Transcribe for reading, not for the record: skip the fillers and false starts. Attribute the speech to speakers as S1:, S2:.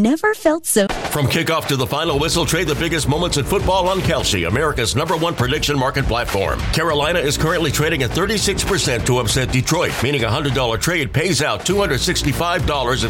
S1: never felt so...
S2: From kickoff to the final whistle, trade the biggest moments in football on Kalshi, America's #1 prediction market platform. Carolina is currently trading at 36% to upset Detroit, meaning a $100 trade pays out $265